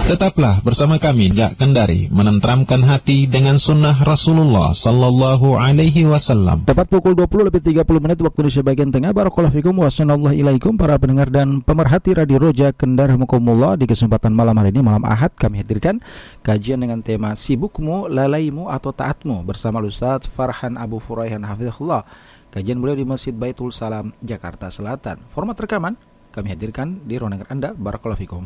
Tetaplah bersama kami Jak Kendari, menenteramkan hati dengan sunnah Rasulullah Sallallahu Alaihi Wasallam. Tepat pukul 20:30 waktu Indonesia bagian tengah. Barakallahu fikum wa sallallahu ilaikum para pendengar dan pemerhati Radio Roja Kendari Mukumullah. Di kesempatan malam hari ini, malam Ahad, kami hadirkan kajian dengan tema Sibukmu, Lalaimu atau Taatmu bersama Ustaz Farhan Abu Furaihan Hafizahullah. Kajian beliau di Masjid Baitul Salam, Jakarta Selatan. Format rekaman kami hadirkan di ruangan Anda. Barakallahu fikum.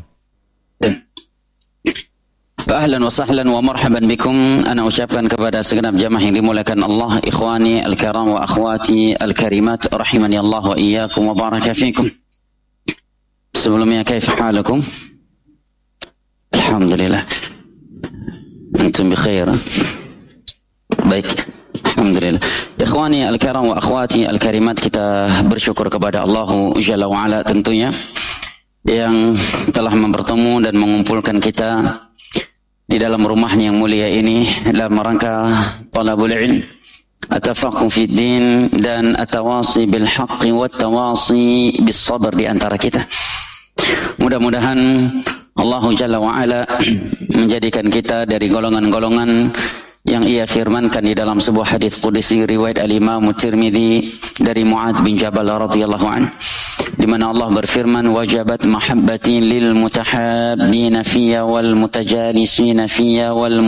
Ahlan wa sahlan wa marhaban bikum. Ana ucapkan kepada segenap jamaah yang dimuliakan Allah, ikhwani al-kiram wa akhwati al-karimat, rahimani Allah wa iyyakum wa baraka fikum. Sebelumnya, kaifa halukum? Alhamdulillah. Antum bi khair. Baik. Alhamdulillah. Ikhwani al-kiram wa akhwati al-karimat, kita bersyukur kepada Allah Jalla wa Ala tentunya yang telah mempertemu dan mengumpulkan kita di dalam rumahnya yang mulia ini dalam rangka talabul ilm, at-tafaqquh fid din, dan at-tawasi bil haqqi wat tawasi bis sabr di antara kita. Mudah-mudahan Allah Jalla wa Ala menjadikan kita dari golongan-golongan yang ia firmankan di dalam sebuah hadis qudsi riwayat al-Imam Tirmidzi dari Muadz bin Jabal radhiyallahu anhu, di mana Allah berfirman, wajabat mahabbati lil mutahabbina fiyya wal mutajalisina fiyya wal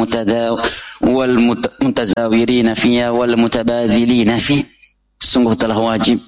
mutazawirina fiyya wal mutabadzilina fi. Sungguh telah wajib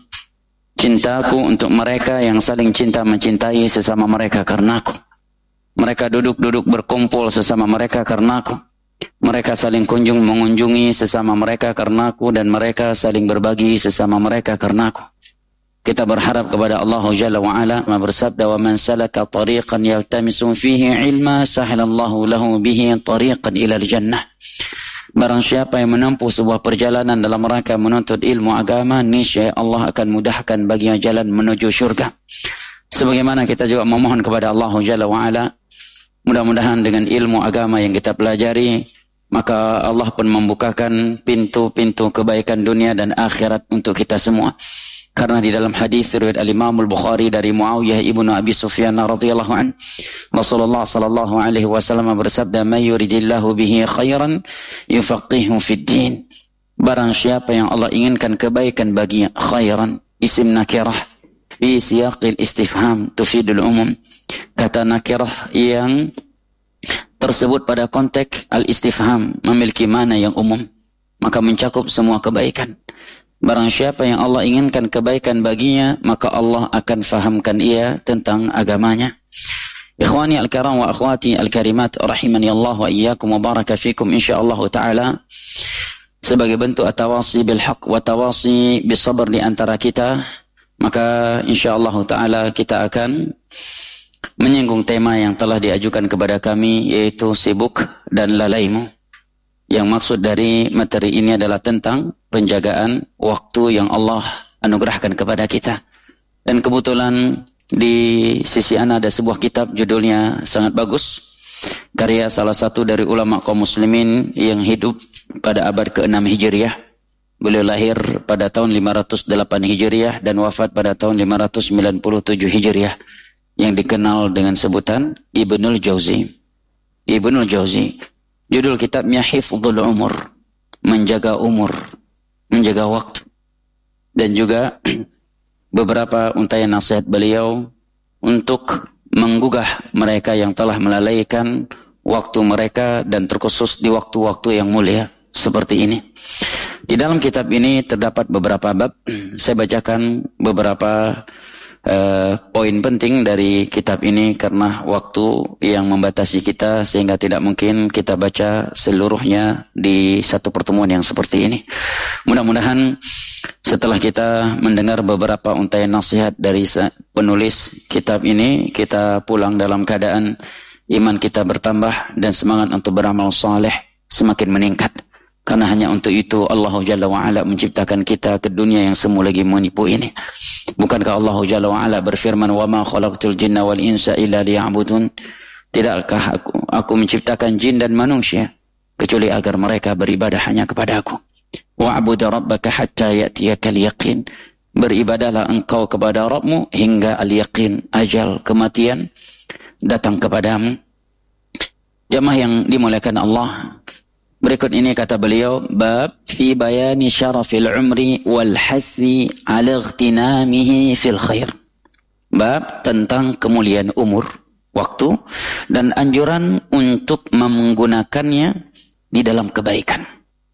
cintaku untuk mereka yang saling cinta mencintai sesama mereka karenaku. Mereka duduk-duduk berkumpul sesama mereka karenaku. Mereka saling kunjung mengunjungi sesama mereka karenaku, dan mereka saling berbagi sesama mereka karenaku. Kita berharap kepada Allah Jalla wa Ala, bersabda, wa man salaka tariqan yaltamisu fihi ilma sahalallahu lahu bihi tariqan ilal jannah. Barang siapa yang menempuh sebuah perjalanan dalam rangka menuntut ilmu agama, niscaya Allah akan mudahkan baginya jalan menuju syurga. Sebagaimana kita juga memohon kepada Allah Jalla wa Ala, mudah-mudahan dengan ilmu agama yang kita pelajari, maka Allah pun membukakan pintu-pintu kebaikan dunia dan akhirat untuk kita semua. Karena di dalam hadis riwayat al-Imam al-Bukhari dari Muawiyah ibnu Abi Sufyan radhiyallahu anhu, Rasulullah sallallahu alaihi wasallam bersabda, "May yuridillahu bihi khairan yufaqihu fid din." Barang siapa yang Allah inginkan kebaikan baginya, khairan isim nakirah fi siyaqil istifham tufidul umum. Kata nakirah yang tersebut pada konteks al-istifham memiliki makna yang umum, maka mencakup semua kebaikan. Barang siapa yang Allah inginkan kebaikan baginya, maka Allah akan fahamkan ia tentang agamanya. Ikhwani al-kiram wa akhwati al-karimat, rahimani Allah wa iyyakum wa baraka fikum, insyaallah taala, sebagai bentuk at-tawasi bil haqq wa tawasi bis sabr di antara kita, maka insyaallah taala kita akan menyinggung tema yang telah diajukan kepada kami, yaitu sibuk dan lalaimu. Yang maksud dari materi ini adalah tentang penjagaan waktu yang Allah anugerahkan kepada kita. Dan kebetulan di sisi ana ada sebuah kitab, judulnya sangat bagus, karya salah satu dari ulama kaum muslimin yang hidup pada abad ke-6 Hijriah. Beliau lahir pada tahun 508 Hijriah dan wafat pada tahun 597 Hijriah, yang dikenal dengan sebutan Ibnul Jauzi. Ibnul Jauzi. Judul kitabnya Hifdzul Umur, menjaga umur, menjaga waktu. Dan juga beberapa untayan nasihat beliau untuk menggugah mereka yang telah melalaikan waktu mereka, dan terkhusus di waktu-waktu yang mulia seperti ini. Di dalam kitab ini terdapat beberapa bab. Saya bacakan beberapa poin penting dari kitab ini karena waktu yang membatasi kita, sehingga tidak mungkin kita baca seluruhnya di satu pertemuan yang seperti ini. Mudah-mudahan setelah kita mendengar beberapa untayan nasihat dari penulis kitab ini, kita pulang dalam keadaan iman kita bertambah dan semangat untuk beramal saleh semakin meningkat. Karena hanya untuk itu Allah Jalla wa'ala menciptakan kita ke dunia yang semu lagi menipu ini. Bukankah Allah Jalla wa'ala berfirman, wa ma khalaqtul jinna wal insa illa liya'budun? Tidakkah aku menciptakan jin dan manusia kecuali agar mereka beribadah hanya kepada aku. Wa'bud rabbaka hatta ya'tiyakal yaqin. Beribadahlah engkau kepada Rabbmu hingga al-yaqin, ajal kematian datang kepadamu. Jamaah yang dimuliakan Allah, berikut ini kata beliau, bab fi bayani syarafil umri wal hathi ala ightinamihi fil khair. Bab tentang kemuliaan umur, waktu, dan anjuran untuk menggunakannya di dalam kebaikan.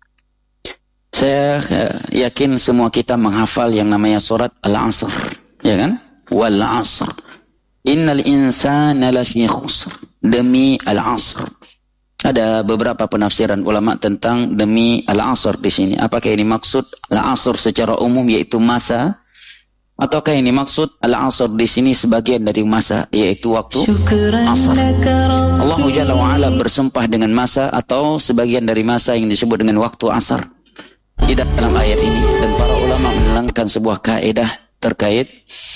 Saya yakin semua kita menghafal yang namanya surat Al-Asr, ya kan? Wal 'asr. Innal insana lafi khusr. Demi Al-Asr. Ada beberapa penafsiran ulama tentang demi Al-Asr di sini. Apakah ini maksud Al-Asr secara umum yaitu masa, ataukah ini maksud Al-Asr di sini sebagian dari masa yaitu waktu Asr? Allah Jalla wa Ala bersumpah dengan masa atau sebagian dari masa yang disebut dengan waktu Asr di dalam ayat ini, dan para ulama menerangkan sebuah kaidah terkait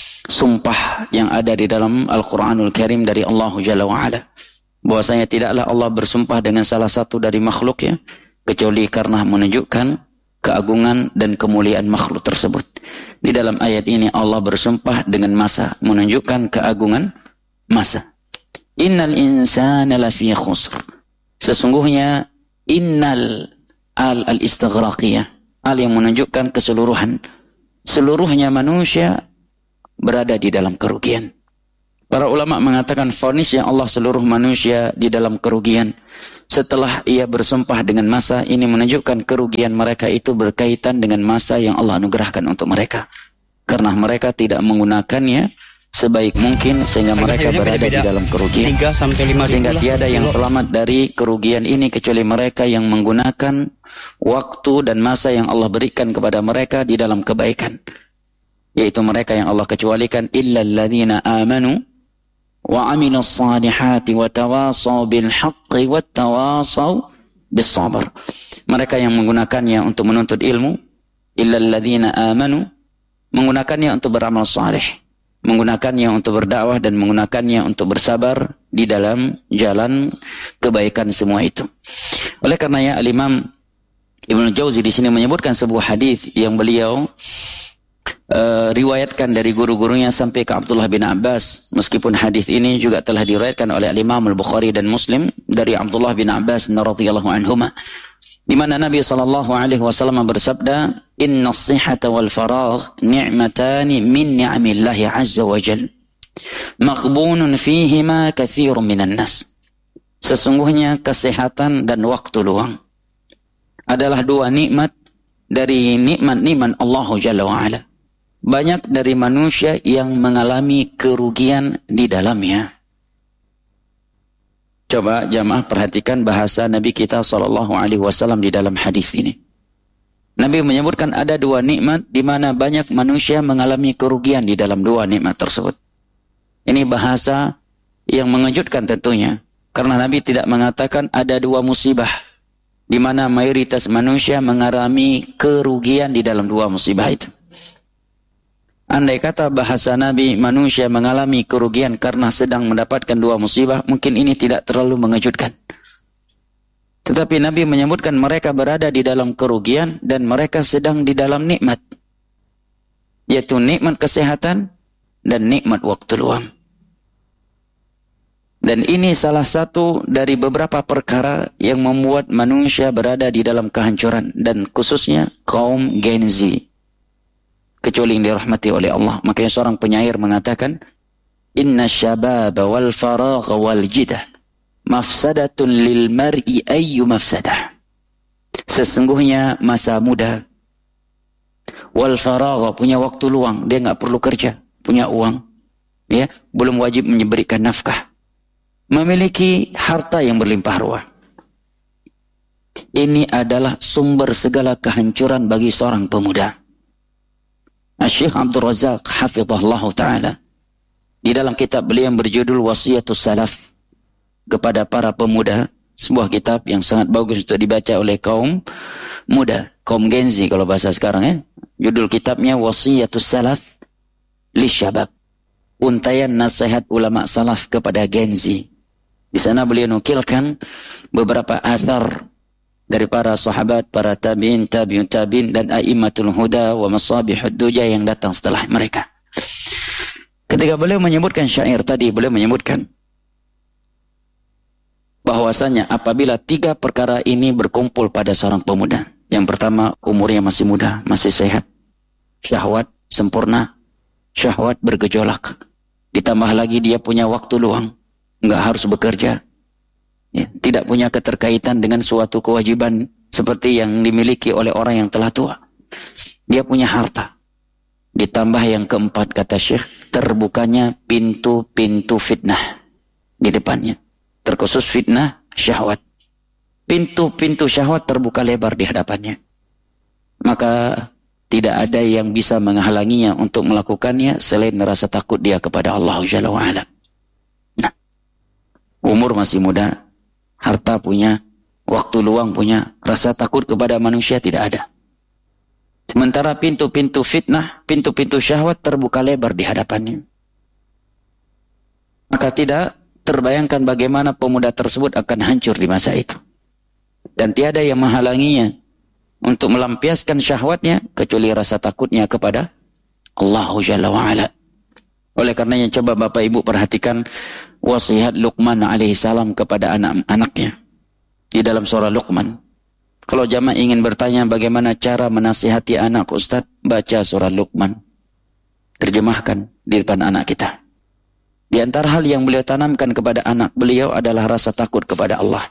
sumpah yang ada di dalam Al-Quranul Karim dari Allah Jalla wa Ala, bahwasanya tidaklah Allah bersumpah dengan salah satu dari makhluknya kecuali karena menunjukkan keagungan dan kemuliaan makhluk tersebut. Di dalam ayat ini Allah bersumpah dengan masa, menunjukkan keagungan masa. Innal insana lafi khusr. Sesungguhnya innal al-istighraqiyah, al yang menunjukkan keseluruhan. Seluruhnya manusia berada di dalam kerugian. Para ulama mengatakan vonisnya Allah seluruh manusia di dalam kerugian. Setelah ia bersumpah dengan masa, ini menunjukkan kerugian mereka itu berkaitan dengan masa yang Allah anugerahkan untuk mereka. Karena mereka tidak menggunakannya sebaik mungkin sehingga mereka berada di dalam kerugian. Sehingga tiada yang selamat dari kerugian ini kecuali mereka yang menggunakan waktu dan masa yang Allah berikan kepada mereka di dalam kebaikan. Yaitu mereka yang Allah kecualikan, illal ladzina amanu wa amilus salihati wa tawasaw bil haqqi wa tawasaw bis sabr. Mereka yang menggunakannya untuk menuntut ilmu, illal ladzina amanu, menggunakannya untuk beramal saleh, menggunakannya untuk berdakwah, dan menggunakannya untuk bersabar di dalam jalan kebaikan semua itu. Oleh karenanya Al-Imam Ibnu Jauzi di sini menyebutkan sebuah hadis yang beliau riwayatkan dari guru-gurunya sampai ke Abdullah bin Abbas, meskipun hadis ini juga telah diriwayatkan oleh Imam Al-Bukhari dan Muslim dari Abdullah bin Abbas radhiyallahu anhuma, di mana Nabi sallallahu alaihi wasallam bersabda, "Inna as-sihhata wal faragh ni'matani min ni'amillahi 'azza wa jalla, maghbunun fihima katsirun minan nas." Sesungguhnya kesehatan dan waktu luang adalah dua nikmat dari nikmat-nikmat Allah Jalla wa Ala. Banyak dari manusia yang mengalami kerugian di dalamnya. Coba jamaah perhatikan bahasa Nabi kita sallallahu alaihi wasallam di dalam hadis ini. Nabi menyebutkan ada dua nikmat di mana banyak manusia mengalami kerugian di dalam dua nikmat tersebut. Ini bahasa yang mengejutkan tentunya, karena Nabi tidak mengatakan ada dua musibah di mana mayoritas manusia mengalami kerugian di dalam dua musibah itu. Andai kata bahasa Nabi manusia mengalami kerugian karena sedang mendapatkan dua musibah, mungkin ini tidak terlalu mengejutkan. Tetapi Nabi menyebutkan mereka berada di dalam kerugian dan mereka sedang di dalam nikmat, yaitu nikmat kesehatan dan nikmat waktu luang. Dan ini salah satu dari beberapa perkara yang membuat manusia berada di dalam kehancuran, dan khususnya kaum Gen Z, kecuali yang dirahmati oleh Allah. Makanya seorang penyair mengatakan, inna syababa wal faragha wal jidah mafsadatun lil mar'i ayyu mafsadah. Sesungguhnya masa muda, wal faragha, punya waktu luang, dia nggak perlu kerja, punya uang, ya, belum wajib memberikan nafkah, memiliki harta yang berlimpah ruah. Ini adalah sumber segala kehancuran bagi seorang pemuda. Syekh Abdul Razak hafizahullah ta'ala di dalam kitab beliau yang berjudul Wasiyatus Salaf kepada para pemuda, sebuah kitab yang sangat bagus untuk dibaca oleh kaum muda, kaum Gen Z kalau bahasa sekarang, ya. Judul kitabnya Wasiyatus Salaf Lisyabab, untaian nasihat ulama salaf kepada Gen Z. Di sana beliau nukilkan beberapa athar dari para sahabat, para tabi'in, tabi'un tabi'in, dan a'immatul huda wa masabihud duja yang datang setelah mereka. Ketika beliau menyebutkan syair tadi, beliau menyebutkan bahwa bahwasanya apabila 3 perkara ini berkumpul pada seorang pemuda. Yang pertama, umurnya masih muda, masih sehat. Syahwat sempurna, syahwat bergejolak. Ditambah lagi dia punya waktu luang, nggak harus bekerja. Ya, tidak punya keterkaitan dengan suatu kewajiban seperti yang dimiliki oleh orang yang telah tua. Dia punya harta. Ditambah yang keempat, kata Syekh, terbukanya pintu-pintu fitnah di depannya. Terkhusus fitnah syahwat. Pintu-pintu syahwat terbuka lebar di hadapannya. Maka tidak ada yang bisa menghalanginya untuk melakukannya selain rasa takut dia kepada Allah Jalla wa'ala. Nah, umur masih muda, harta punya, waktu luang punya, rasa takut kepada manusia tidak ada. Sementara pintu-pintu fitnah, pintu-pintu syahwat terbuka lebar di hadapannya. Maka tidak terbayangkan bagaimana pemuda tersebut akan hancur di masa itu. Dan tiada yang menghalanginya untuk melampiaskan syahwatnya kecuali rasa takutnya kepada Allah Jalla wa'ala. Oleh karenanya coba Bapak Ibu perhatikan wasiat Luqman alaihissalam kepada anak-anaknya di dalam surah Luqman. Kalau jamaah ingin bertanya bagaimana cara menasihati anak, Ustaz, baca surah Luqman. Terjemahkan di depan anak kita. Di antara hal yang beliau tanamkan kepada anak beliau adalah rasa takut kepada Allah.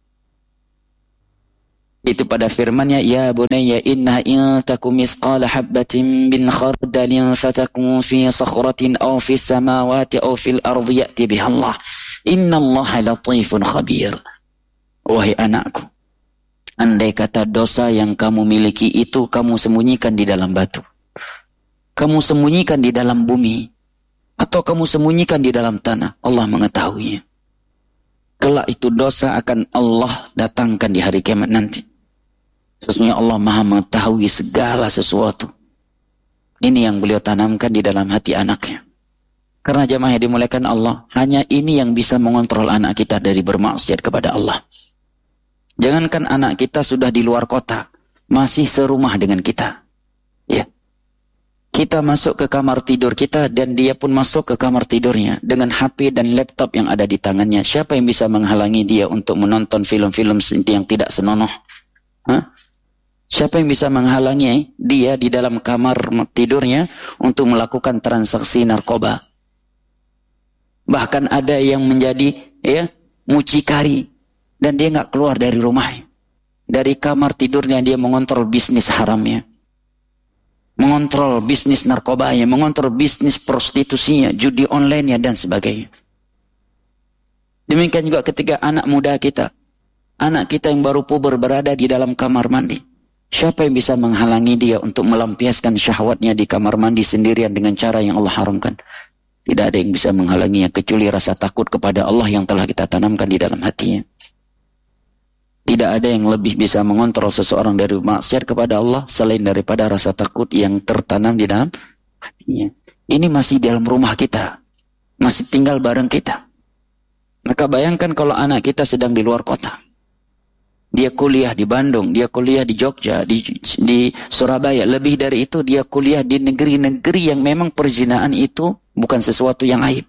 Itu pada firman-Nya, ya bunayya inna in takum mithqala habatin min khardalin fatakun fi sakhratin aw fis samawati aw fil ardi ya'ti biha Allah. Innallaha latifun khabir. Wahai anakku, andai kata dosa yang kamu miliki itu kamu sembunyikan di dalam batu, kamu sembunyikan di dalam bumi, atau kamu sembunyikan di dalam tanah, Allah mengetahuinya. Kelak itu dosa akan Allah datangkan di hari kiamat nanti. Sesungguhnya Allah Maha mengetahui segala sesuatu. Ini yang beliau tanamkan di dalam hati anaknya. Karena jamaah yang dimuliakan Allah, hanya ini yang bisa mengontrol anak kita dari bermaksiat kepada Allah. Jangankan anak kita sudah di luar kota, masih serumah dengan kita. Ya. Kita masuk ke kamar tidur kita dan dia pun masuk ke kamar tidurnya dengan HP dan laptop yang ada di tangannya. Siapa yang bisa menghalangi dia untuk menonton film-film yang tidak senonoh? Hah? Siapa yang bisa menghalangi dia di dalam kamar tidurnya untuk melakukan transaksi narkoba? Bahkan ada yang menjadi mucikari dan dia nggak keluar dari rumahnya. Dari kamar tidurnya dia mengontrol bisnis haramnya, mengontrol bisnis narkobanya, mengontrol bisnis prostitusinya, judi online-nya dan sebagainya. Demikian juga ketika anak muda kita, anak kita yang baru puber berada di dalam kamar mandi. Siapa yang bisa menghalangi dia untuk melampiaskan syahwatnya di kamar mandi sendirian dengan cara yang Allah haramkan? Tidak ada yang bisa menghalanginya kecuali rasa takut kepada Allah yang telah kita tanamkan di dalam hatinya. Tidak ada yang lebih bisa mengontrol seseorang dari maksiat kepada Allah selain daripada rasa takut yang tertanam di dalam hatinya. Ini masih dalam rumah kita, masih tinggal bareng kita. Maka bayangkan kalau anak kita sedang di luar kota. Dia kuliah di Bandung, dia kuliah di Jogja, di Surabaya. Lebih dari itu, dia kuliah di negeri-negeri yang memang perzinaan itu bukan sesuatu yang aib.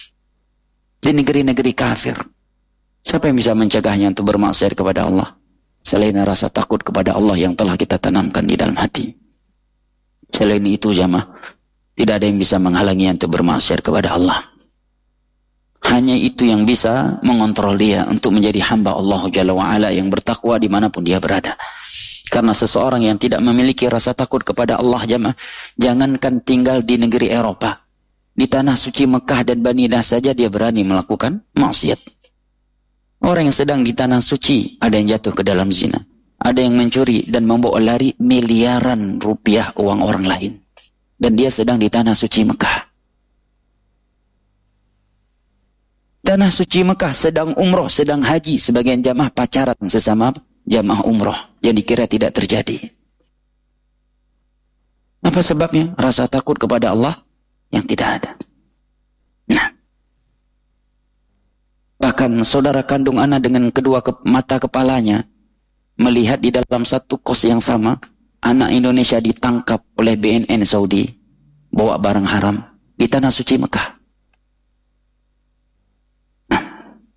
Di negeri-negeri kafir. Siapa yang bisa mencegahnya untuk bermaksiat kepada Allah? Selain rasa takut kepada Allah yang telah kita tanamkan di dalam hati. Selain itu jamaah, tidak ada yang bisa menghalanginya untuk bermaksiat kepada Allah. Hanya itu yang bisa mengontrol dia untuk menjadi hamba Allah Jalla wa'ala yang bertakwa dimanapun dia berada. Karena seseorang yang tidak memiliki rasa takut kepada Allah jamaah, jangankan tinggal di negeri Eropa, di tanah suci Mekah dan Madinah saja dia berani melakukan maksiat. Orang yang sedang di tanah suci ada yang jatuh ke dalam zina, ada yang mencuri dan membawa lari miliaran rupiah uang orang lain, dan dia sedang di tanah suci Mekah. Tanah suci Mekah sedang umroh, sedang haji, sebagian jamaah pacaran sesama jamaah umroh yang dikira tidak terjadi. Apa sebabnya? Rasa takut kepada Allah yang tidak ada. Nah, bahkan saudara kandung anak dengan kedua mata kepalanya melihat di dalam satu kos yang sama, anak Indonesia ditangkap oleh BNN Saudi bawa barang haram di tanah suci Mekah.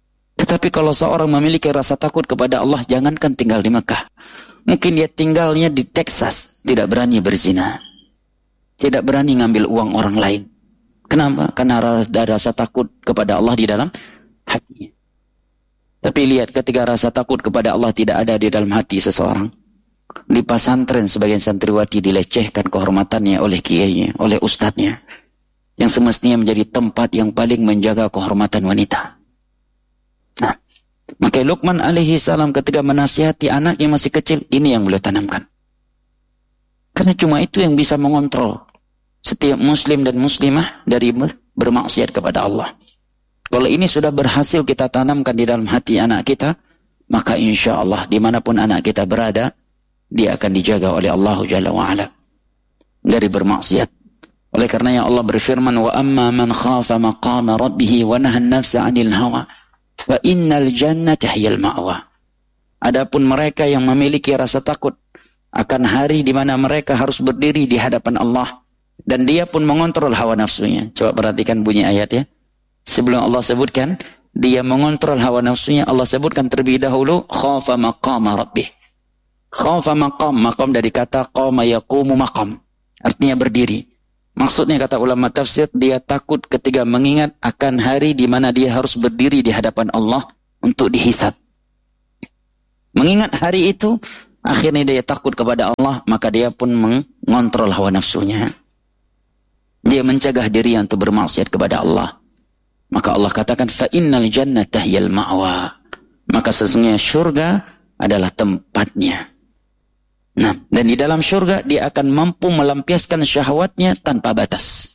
Tetapi kalau seorang memiliki rasa takut kepada Allah, jangankan tinggal di Mekah. Mungkin dia tinggalnya di Texas, tidak berani berzina. Tidak berani ngambil uang orang lain. Kenapa? Karena ada rasa takut kepada Allah di dalam hatinya. Tapi lihat, ketika rasa takut kepada Allah tidak ada di dalam hati seseorang, di pesantren sebagian santriwati dilecehkan kehormatannya oleh kiainya, oleh ustadznya, yang semestinya menjadi tempat yang paling menjaga kehormatan wanita. Nah, maka Luqman alaihi salam ketika menasihati anak yang masih kecil, ini yang beliau tanamkan. Karena cuma itu yang bisa mengontrol setiap muslim dan muslimah dari bermaksiat kepada Allah. Kalau ini sudah berhasil kita tanamkan di dalam hati anak kita, maka insya Allah dimanapun anak kita berada, dia akan dijaga oleh Allah Jalla wa'ala dari bermaksiat. Oleh karenanya Allah berfirman, wa amma man khafa maqama rabbih wa nahan nafsa 'anil hawa fa innal jannata hiyal ma'wa. Adapun mereka yang memiliki rasa takut akan hari di mana mereka harus berdiri di hadapan Allah dan dia pun mengontrol hawa nafsunya. Coba perhatikan bunyi ayat ya. Sebelum Allah sebutkan dia mengontrol hawa nafsunya, Allah sebutkan terlebih dahulu khafa maqama rabbih. Khafa maqam dari kata qama yaqumu maqam, artinya berdiri. Maksudnya kata ulama tafsir, dia takut ketika mengingat akan hari di mana dia harus berdiri di hadapan Allah untuk dihisab. Mengingat hari itu, akhirnya dia takut kepada Allah, maka dia pun mengontrol hawa nafsunya. Dia mencegah diri untuk bermaksiat kepada Allah. Maka Allah katakan, fa innal jannata hiyal ma'wa. Maka sesungguhnya syurga adalah tempatnya. Nah, dan di dalam syurga dia akan mampu melampiaskan syahwatnya tanpa batas.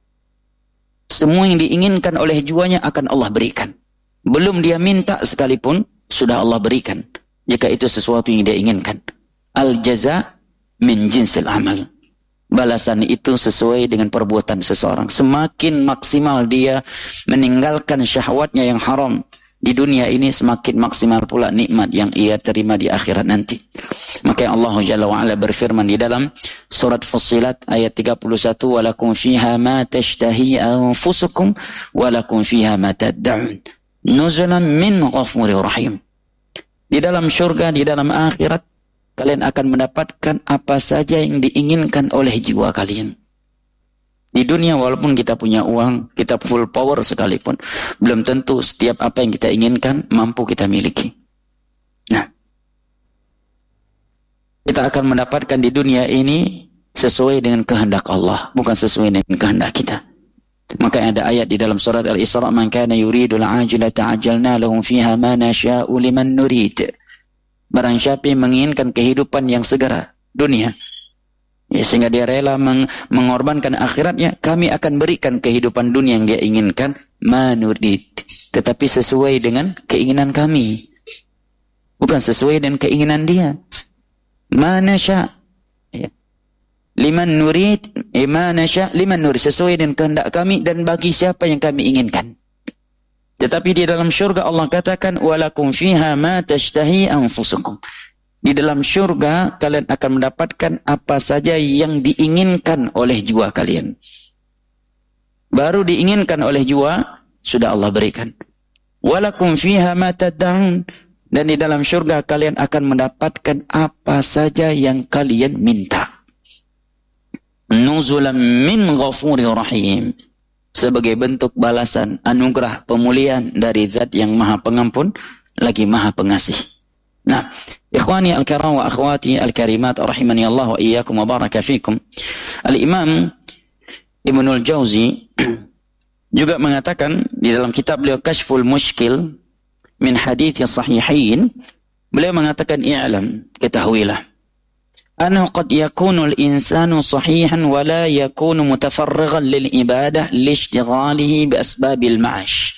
Semua yang diinginkan oleh jiwanya akan Allah berikan. Belum dia minta sekalipun, sudah Allah berikan. Jika itu sesuatu yang dia inginkan. Al-jaza min jinsil amal. Balasan itu sesuai dengan perbuatan seseorang. Semakin maksimal dia meninggalkan syahwatnya yang haram di dunia ini, semakin maksimal pula nikmat yang ia terima di akhirat nanti. Maka Allah Jalla wa'ala berfirman di dalam surat Fussilat ayat 31, walakum fiha ma tashtahi anfusukum walakum fiha ma tad'un nuzulan min ghafurir rahim. Di dalam syurga, di dalam akhirat, kalian akan mendapatkan apa saja yang diinginkan oleh jiwa kalian. Di dunia walaupun kita punya uang, kita full power sekalipun, belum tentu setiap apa yang kita inginkan mampu kita miliki. Nah, kita akan mendapatkan di dunia ini sesuai dengan kehendak Allah, bukan sesuai dengan kehendak kita. Maka ada ayat di dalam surat Al-Isra, man kana yuridul ajilata ajalna lahum fiha ma nasha'u liman nurid. Barang siapa yang menginginkan kehidupan yang segera, dunia, ya, sehingga dia rela mengorbankan akhiratnya, kami akan berikan kehidupan dunia yang dia inginkan, manurid, tetapi sesuai dengan keinginan kami, bukan sesuai dengan keinginan dia. Manasya, ya. Liman nurid, manasya liman nurid, sesuai dengan kehendak kami dan bagi siapa yang kami inginkan. Tetapi di dalam syurga Allah katakan, walakum fiha ma tashtahi anfusukum. Di dalam syurga kalian akan mendapatkan apa saja yang diinginkan oleh jiwa kalian. Baru diinginkan oleh jiwa, sudah Allah berikan. Walakum fiha ma tad'un. Dan di dalam syurga kalian akan mendapatkan apa saja yang kalian minta. Nuzulan min ghafurir rahim. Sebagai bentuk balasan, anugerah, pemulihan dari zat yang maha pengampun, lagi maha pengasih. Nah, ikhwani al-kiram wa akhwati al-karimat, rahimani Allah wa iyyakum wa baraka fikum. Al-Imam Ibnul Jauzi juga mengatakan di dalam kitab beliau Kashful Mushkil min Hadithi Sahihain, beliau mengatakan, i'lam, ketahuilah, annahu qad yakunu al-insanu sahihan wa la yakunu mutafarrighan lil ibadah lishtighalihi bi asbabil ma'ash.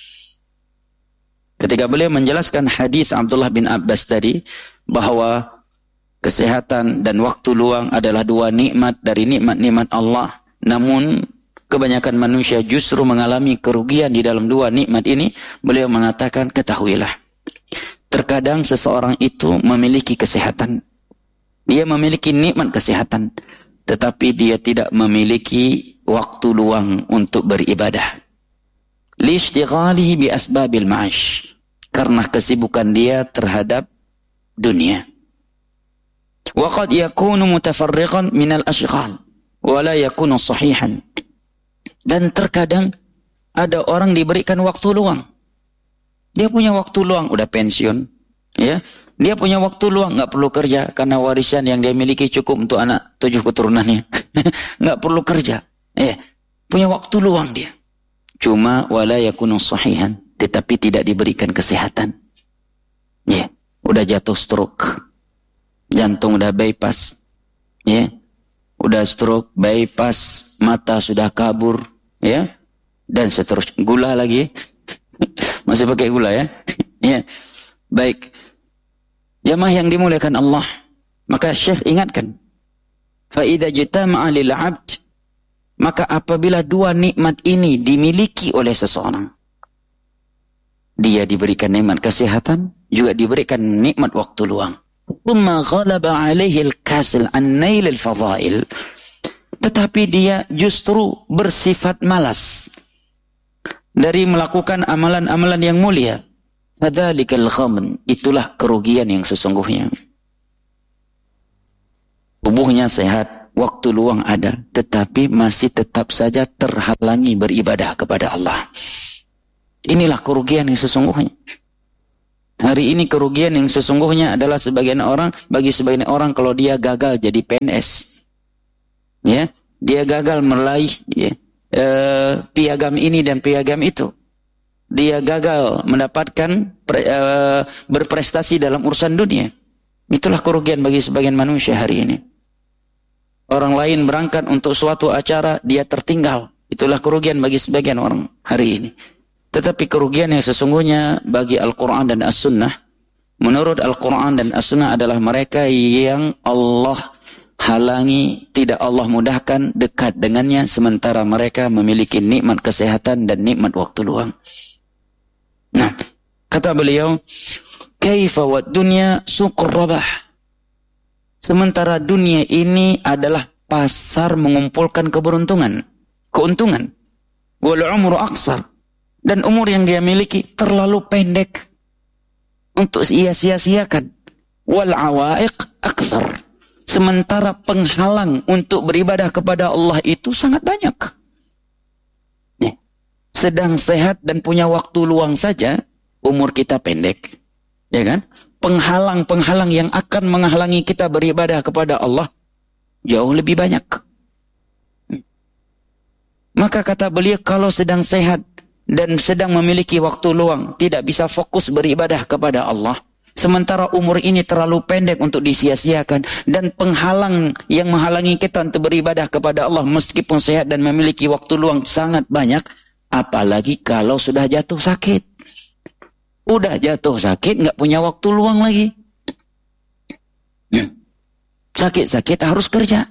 Ketika beliau menjelaskan hadis Abdullah bin Abbas tadi, bahwa kesehatan dan waktu luang adalah dua nikmat dari nikmat-nikmat Allah, namun kebanyakan manusia justru mengalami kerugian di dalam dua nikmat ini, beliau mengatakan, ketahuilah, terkadang seseorang itu memiliki kesehatan, dia memiliki nikmat kesehatan, tetapi dia tidak memiliki waktu luang untuk beribadah. Lishtighalihi bi asbabil ma'ash. karena kesibukan dia terhadap dunia. Wa qad yakunu mutafarriqan minal ashghal wa la yakunu sahihan. Dan terkadang ada orang diberikan waktu luang. Dia punya waktu luang, udah pensiun, ya. Dia punya waktu luang, nggak perlu kerja karena warisan yang dia miliki cukup untuk anak 7 keturunannya. Nggak perlu kerja, punya waktu luang dia. Cuma wala yakunu sahihan, tetapi tidak diberikan kesehatan. Ya, udah jatuh stroke, jantung udah bypass, ya, udah stroke, bypass, mata sudah kabur, ya, dan seterusnya. Gula lagi, masih pakai gula ya, ya. Baik, jamaah yang dimuliakan Allah, maka Syekh ingatkan, fa idza jatama'a lil 'abd, maka apabila dua nikmat ini dimiliki oleh seseorang, dia diberikan nikmat kesehatan, juga diberikan nikmat waktu luang. Thumma ghalaba 'alaihi al-kasal an nail al-fadha'il, tetapi dia justru bersifat malas dari melakukan amalan-amalan yang mulia. Fadzalikal ghamn, itulah kerugian yang sesungguhnya. Tubuhnya sehat, waktu luang ada, tetapi masih tetap saja terhalangi beribadah kepada Allah. Inilah kerugian yang sesungguhnya. Hari ini kerugian yang sesungguhnya adalah bagi sebagian orang kalau dia gagal jadi PNS. Ya, dia gagal meraih piagam ini dan piagam itu. Dia gagal mendapatkan berprestasi dalam urusan dunia. Itulah kerugian bagi sebagian manusia hari ini. Orang lain berangkat untuk suatu acara, dia tertinggal. Itulah kerugian bagi sebagian orang hari ini. Tetapi kerugian yang sesungguhnya bagi Al-Quran dan As-Sunnah, menurut Al-Quran dan As-Sunnah adalah mereka yang Allah halangi, tidak Allah mudahkan dekat dengannya, sementara mereka memiliki nikmat kesehatan dan nikmat waktu luang. Nah, kata beliau, kaifa wad dunya suqur rabah. Sementara dunia ini adalah pasar mengumpulkan keuntungan. Wal umru aqsar, dan umur yang dia miliki terlalu pendek untuk ia sia-siakan. Wal awaiq aktsar, sementara penghalang untuk beribadah kepada Allah itu sangat banyak. Sedang sehat dan punya waktu luang saja, umur kita pendek, ya kan? Penghalang-penghalang yang akan menghalangi kita beribadah kepada Allah jauh lebih banyak. Maka kata beliau, kalau sedang sehat dan sedang memiliki waktu luang, tidak bisa fokus beribadah kepada Allah, sementara umur ini terlalu pendek untuk disia-siakan, dan penghalang yang menghalangi kita untuk beribadah kepada Allah meskipun sehat dan memiliki waktu luang sangat banyak. Apalagi kalau sudah jatuh sakit. Udah jatuh sakit, nggak punya waktu luang lagi. Sakit-sakit harus kerja.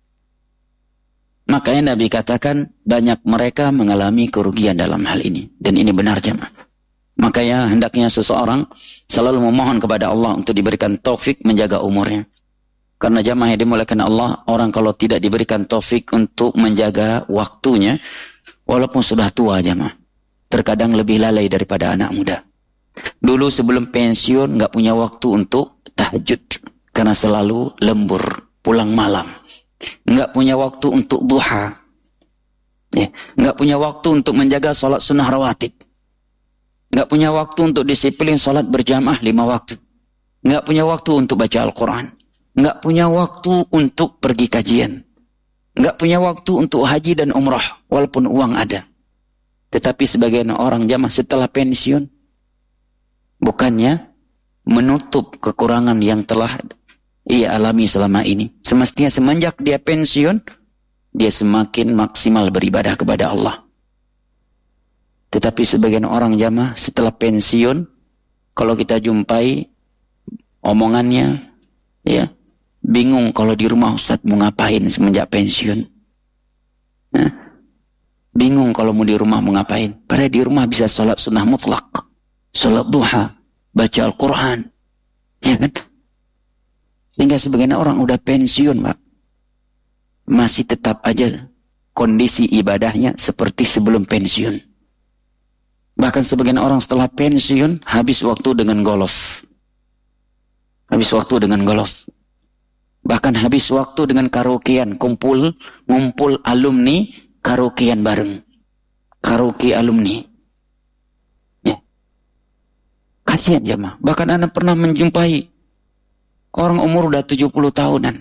Makanya Nabi katakan, banyak mereka mengalami kerugian dalam hal ini. Dan ini benar jemaah. Makanya hendaknya seseorang selalu memohon kepada Allah untuk diberikan taufik menjaga umurnya. Karena jemaah yang dimuliakan Allah, orang kalau tidak diberikan taufik untuk menjaga waktunya, walaupun sudah tua jemaah, terkadang lebih lalai daripada anak muda. Dulu sebelum pensiun nggak punya waktu untuk tahajud karena selalu lembur, pulang malam. Nggak punya waktu untuk duha, nggak punya waktu untuk menjaga sholat sunnah rawatib, nggak punya waktu untuk disiplin sholat berjamaah 5 waktu, nggak punya waktu untuk baca Al-Quran, nggak punya waktu untuk pergi kajian, nggak punya waktu untuk haji dan umrah walaupun uang ada. Tetapi sebagian orang jamaah setelah pensiun, bukannya menutup kekurangan yang telah ia alami selama ini, semestinya semenjak dia pensiun, dia semakin maksimal beribadah kepada Allah. Tetapi sebagian orang jamaah setelah pensiun, kalau kita jumpai omongannya, ya, bingung kalau di rumah Ustaz mau ngapain semenjak pensiun. Nah, bingung kalau mau di rumah mau ngapain. Padahal di rumah bisa sholat sunnah mutlak, sholat duha, baca Al-Quran, ya kan? Sehingga sebagian orang udah pensiun, Pak, masih tetap aja kondisi ibadahnya seperti sebelum pensiun. Bahkan sebagian orang setelah pensiun habis waktu dengan golf. Habis waktu dengan golf. Bahkan habis waktu dengan karaokean, ngumpul alumni, karaokean bareng. Karaoke alumni. Ya. Kasihan jemaah. Bahkan Anda pernah menjumpai orang umur udah 70 tahunan.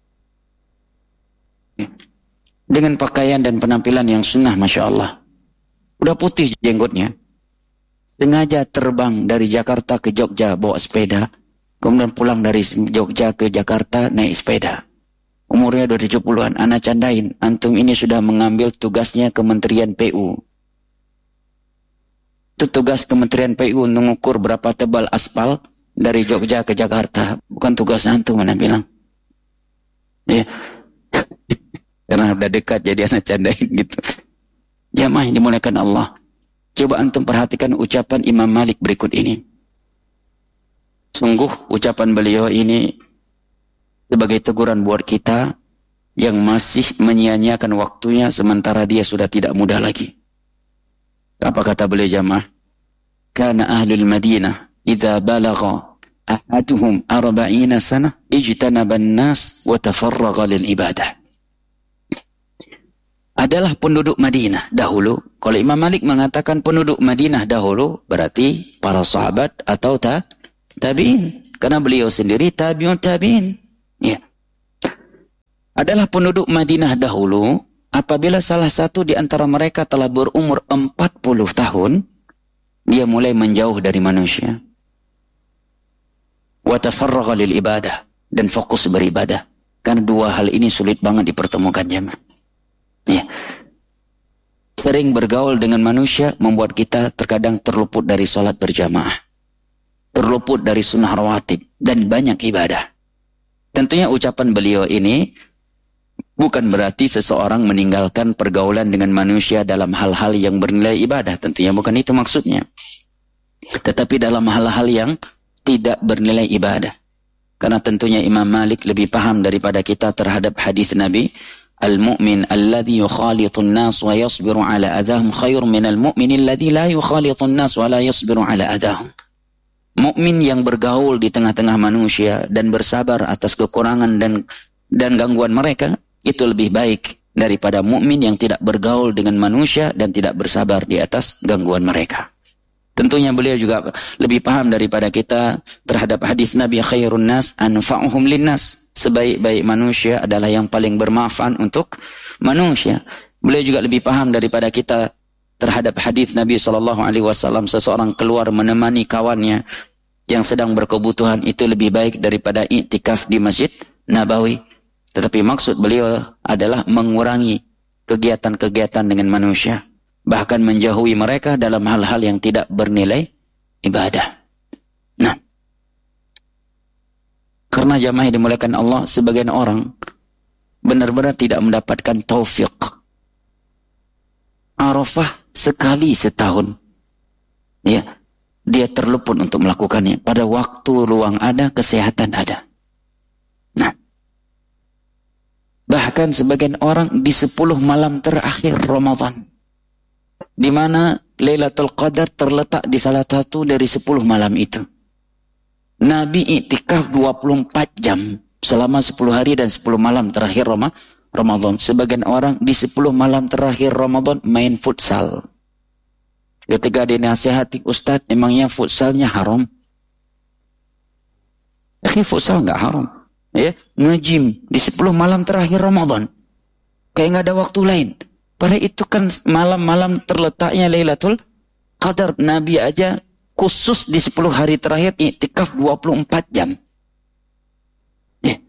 Ya. Dengan pakaian dan penampilan yang sunnah, Masya Allah. Udah putih jenggotnya. Sengaja terbang dari Jakarta ke Jogja bawa sepeda. Kemudian pulang dari Jogja ke Jakarta naik sepeda. Umurnya 70-an. Anak candain. Antum ini sudah mengambil tugasnya Kementerian PU. Itu tugas Kementerian PU mengukur berapa tebal aspal dari Jogja ke Jakarta. Bukan tugas antum, mana bilang. Ya. Karena udah dekat jadi anak candain gitu. Jamaah yang dimuliakan Allah. Coba antum perhatikan ucapan Imam Malik berikut ini. Sungguh ucapan beliau ini sebagai teguran buat kita yang masih menyia-nyiakan waktunya sementara dia sudah tidak muda lagi. Apa kata beliau jamaah? Kana ahlul Madinah idza balagha ahaduhum 40 sanah ijtanaban nas wa tafarraga lil ibadah. Adalah penduduk Madinah dahulu. Kalau Imam Malik mengatakan penduduk Madinah dahulu, berarti para sahabat atau tabi'in. Karena beliau sendiri tabi'un tabi'in. Ya. Adalah penduduk Madinah dahulu, apabila salah satu di antara mereka telah berumur 40 tahun, dia mulai menjauh dari manusia. Wa tafarraga lil ibadah. Dan fokus beribadah. Karena dua hal ini sulit banget dipertemukan jemaah. Ya. Sering bergaul dengan manusia membuat kita terkadang terluput dari sholat berjamaah. Terluput dari sunnah rawatib. Dan banyak ibadah. Tentunya ucapan beliau ini bukan berarti seseorang meninggalkan pergaulan dengan manusia dalam hal-hal yang bernilai ibadah. Tentunya bukan itu maksudnya. Tetapi dalam hal-hal yang tidak bernilai ibadah. Karena tentunya Imam Malik lebih paham daripada kita terhadap hadis Nabi. Al-mu'min alladhi yukhalithun nas wa yasbiru ala adahum khair minal mu'min alladhi la yukhalithun nas wa la yasbiru ala adahum. Mukmin yang bergaul di tengah-tengah manusia dan bersabar atas kekurangan dan gangguan mereka itu lebih baik daripada mukmin yang tidak bergaul dengan manusia dan tidak bersabar di atas gangguan mereka. Tentunya beliau juga lebih paham daripada kita terhadap hadis Nabi khairun nas anfa'uhum linnas. Sebaik-baik manusia adalah yang paling bermanfaat untuk manusia. Beliau juga lebih paham daripada kita terhadap hadis Nabi SAW, seseorang keluar menemani kawannya yang sedang berkebutuhan itu lebih baik daripada iktikaf di Masjid Nabawi. Tetapi maksud beliau adalah mengurangi kegiatan-kegiatan dengan manusia. Bahkan menjauhi mereka dalam hal-hal yang tidak bernilai ibadah. Nah, karena jamaah dimuliakan Allah, sebagian orang benar-benar tidak mendapatkan taufik. Arafah sekali setahun. Ya, dia terluput untuk melakukannya. Pada waktu luang ada, kesehatan ada. Nah, bahkan sebagian orang di 10 malam terakhir Ramadan, di mana Lailatul Qadar terletak di salah satu dari 10 malam itu. Nabi iktikaf 24 jam selama 10 hari dan 10 malam terakhir Ramadan. Sebagian orang di 10 malam terakhir Ramadan main futsal. Ketika dinasihati, Ustaz, emangnya futsalnya haram? Futsal nggak haram. Ya, nge-gym di 10 malam terakhir Ramadan. Kayak nggak ada waktu lain. Padahal itu kan malam-malam terletaknya Lailatul Qadar. Nabi aja khusus di 10 hari terakhir iktikaf 24 jam. Ya.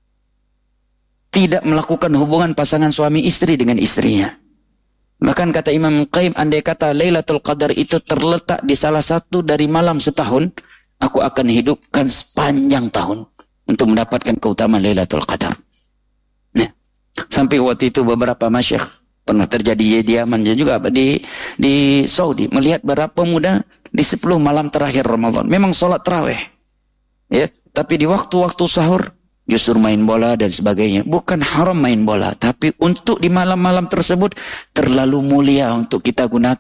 Tidak melakukan hubungan pasangan suami istri dengan istrinya. Bahkan kata Imam Qayyim, andai kata Lailatul Qadar itu terletak di salah satu dari malam setahun, aku akan hidupkan sepanjang tahun untuk mendapatkan keutamaan Lailatul Qadar. Nah, sampai waktu itu beberapa masyayikh pernah terjadi di Yaman dan juga di Saudi melihat berapa muda di 10 malam terakhir Ramadan. Memang sholat tarawih. Ya, tapi di waktu-waktu sahur justru main bola dan sebagainya. Bukan haram main bola, tapi untuk di malam-malam tersebut terlalu mulia untuk kita gunakan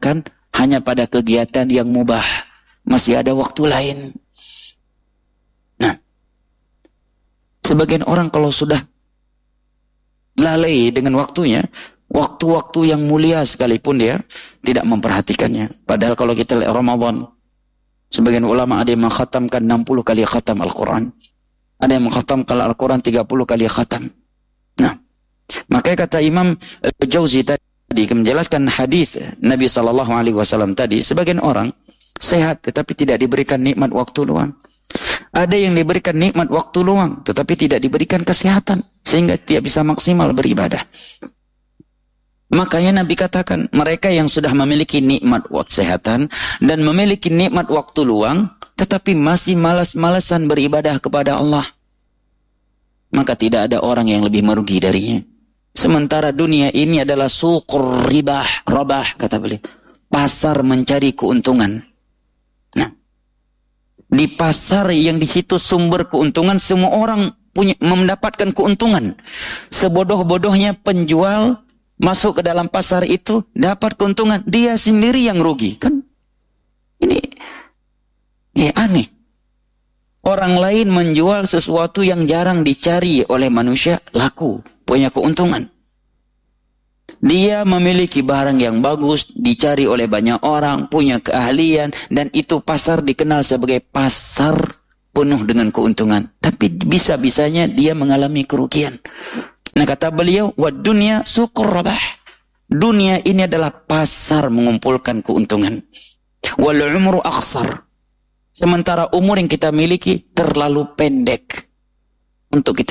hanya pada kegiatan yang mubah. Masih ada waktu lain. Nah, sebagian orang kalau sudah lalai dengan waktunya, waktu-waktu yang mulia sekalipun dia tidak memperhatikannya. Padahal kalau kita lihat Ramadan, sebagian ulama ada yang mengkhatamkan 60 kali khatam Al-Quran. Ada yang mengkhatamkan Al-Quran 30 kali khatam. Nah, makanya kata Imam Al-Jauzi tadi menjelaskan hadis Nabi SAW tadi, sebagian orang sehat tetapi tidak diberikan nikmat waktu luang. Ada yang diberikan nikmat waktu luang tetapi tidak diberikan kesehatan sehingga tidak bisa maksimal beribadah. Makanya Nabi katakan, mereka yang sudah memiliki nikmat kesehatan dan memiliki nikmat waktu luang tetapi masih malas-malasan beribadah kepada Allah, maka tidak ada orang yang lebih merugi darinya. Sementara dunia ini adalah suqur ribah, rabah kata beliau, pasar mencari keuntungan. Nah, di pasar yang di situ sumber keuntungan, semua orang mendapatkan keuntungan. Sebodoh-bodohnya penjual masuk ke dalam pasar itu dapat keuntungan, dia sendiri yang rugi. Kan ini aneh. Orang lain menjual sesuatu yang jarang dicari oleh manusia, laku, punya keuntungan. Dia memiliki barang yang bagus, dicari oleh banyak orang, punya keahlian, dan itu pasar dikenal sebagai pasar penuh dengan keuntungan. Tapi bisa-bisanya dia mengalami kerugian. Nah, kata beliau, wad dunya suqur rabah. Dunia ini adalah pasar mengumpulkan keuntungan. Wal umru aqsar. Sementara umur yang kita miliki terlalu pendek untuk kita